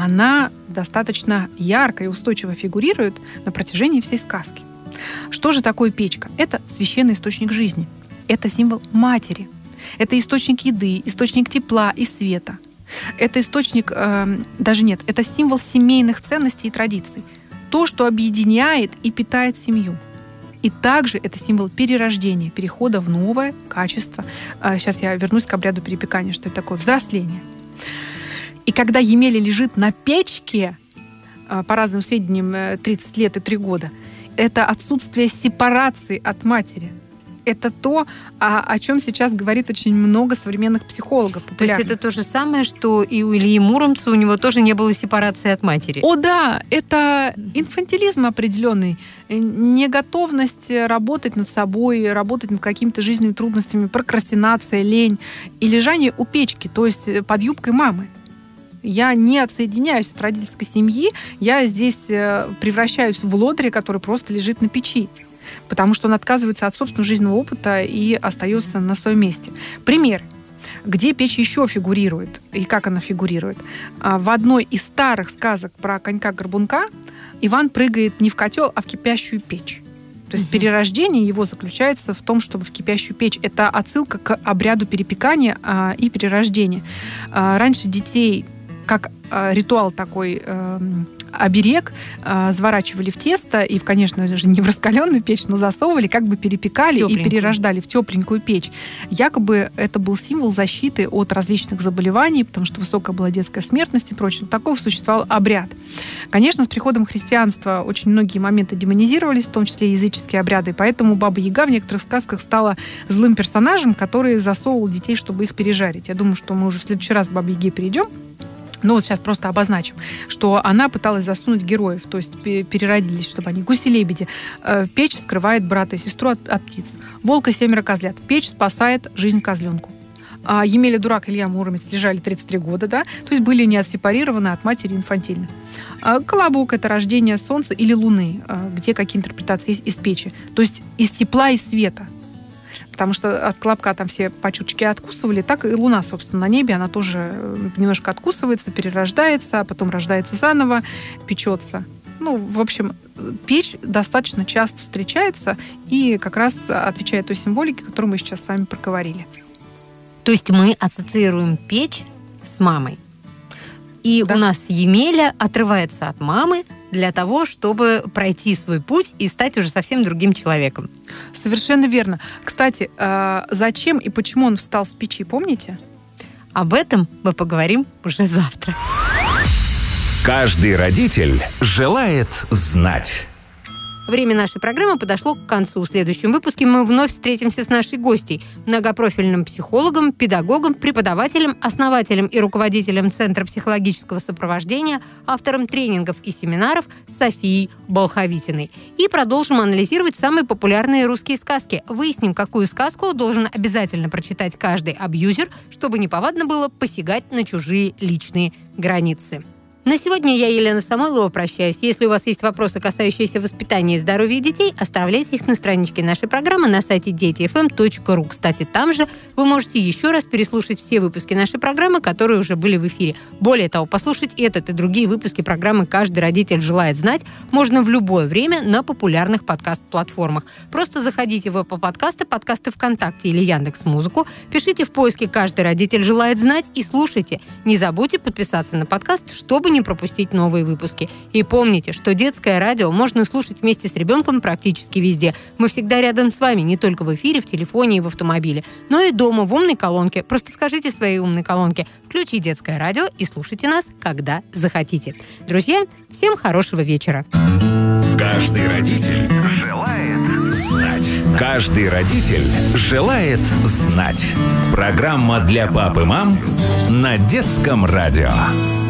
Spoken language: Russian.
она достаточно ярко и устойчиво фигурирует на протяжении всей сказки. Что же такое печка? Это священный источник жизни. Это символ матери. Это источник еды, источник тепла и света. Это источник, это символ семейных ценностей и традиций. То, что объединяет и питает семью. И также это символ перерождения, перехода в новое качество. Сейчас я вернусь к обряду перепекания, что это такое взросление. И когда Емеля лежит на печке, по разным сведениям, 30 лет и 3 года, это отсутствие сепарации от матери. Это то, о чем сейчас говорит очень много современных психологов популярных. То есть это то же самое, что и у Ильи Муромца, у него тоже не было сепарации от матери? О, да! Это инфантилизм определенный, неготовность работать над собой, работать над какими-то жизненными трудностями, прокрастинация, лень и лежание у печки, то есть под юбкой мамы. Я не отсоединяюсь от родительской семьи, я здесь превращаюсь в лодыря, который просто лежит на печи, потому что он отказывается от собственного жизненного опыта и остается на своем месте. Пример. Где печь еще фигурирует и как она фигурирует? В одной из старых сказок про конька-горбунка Иван прыгает не в котел, а в кипящую печь. То есть перерождение его заключается в том, чтобы в кипящую печь. Это отсылка к обряду перепекания и перерождения. Раньше детей, как ритуал такой, оберег, заворачивали в тесто и, конечно же, не в раскаленную печь, но засовывали, как бы перепекали и перерождали в тепленькую печь. Якобы это был символ защиты от различных заболеваний, потому что высокая была детская смертность и прочее. Такой существовал обряд. Конечно, с приходом христианства очень многие моменты демонизировались, в том числе языческие обряды, поэтому Баба-Яга в некоторых сказках стала злым персонажем, который засовывал детей, чтобы их пережарить. Я думаю, что мы уже в следующий раз к Бабе-Яге перейдем. Но вот сейчас просто обозначим, что она пыталась засунуть героев, то есть переродились, чтобы они гуси-лебеди. Печь скрывает брата и сестру от птиц. Волк и 7 козлят. Печь спасает жизнь козленку. Емеля Дурак, Илья Муромец лежали 33 года, да, то есть были не отсепарированы от матери инфантильно. Колобок — это рождение солнца или луны, где какие интерпретации есть из печи, то есть из тепла и света. Потому что от колобка там все по чуточке откусывали, так и луна, собственно, на небе, она тоже немножко откусывается, перерождается, а потом рождается заново, печется. Ну, в общем, печь достаточно часто встречается и как раз отвечает той символике, которую мы сейчас с вами проговорили. То есть мы ассоциируем печь с мамой. И да. У нас Емеля отрывается от мамы для того, чтобы пройти свой путь и стать уже совсем другим человеком. Совершенно верно. Кстати, зачем и почему он встал с печи, помните? Об этом мы поговорим уже завтра. Каждый родитель желает знать. Время нашей программы подошло к концу. В следующем выпуске мы вновь встретимся с нашей гостьей, многопрофильным психологом, педагогом, преподавателем, основателем и руководителем Центра психологического сопровождения, автором тренингов и семинаров Софией Болховитиной. И продолжим анализировать самые популярные русские сказки. Выясним, какую сказку должен обязательно прочитать каждый абьюзер, чтобы неповадно было посягать на чужие личные границы. На сегодня я, Елена Самойлова, прощаюсь. Если у вас есть вопросы, касающиеся воспитания и здоровья детей, оставляйте их на страничке нашей программы на сайте детифм.ру. Кстати, там же вы можете еще раз переслушать все выпуски нашей программы, которые уже были в эфире. Более того, послушать этот и другие выпуски программы «Каждый родитель желает знать» можно в любое время на популярных подкаст-платформах. Просто заходите в Apple подкасты, подкасты ВКонтакте или Яндекс.Музыку, пишите в поиске «Каждый родитель желает знать» и слушайте. Не забудьте подписаться на подкаст, чтобы не пропустить новые выпуски. И помните, что детское радио можно слушать вместе с ребенком практически везде. Мы всегда рядом с вами, не только в эфире, в телефоне и в автомобиле, но и дома, в умной колонке. Просто скажите своей умной колонке: включи детское радио и слушайте нас, когда захотите. Друзья, всем хорошего вечера. Каждый родитель желает знать. Каждый родитель желает знать. Программа для пап и мам на детском радио.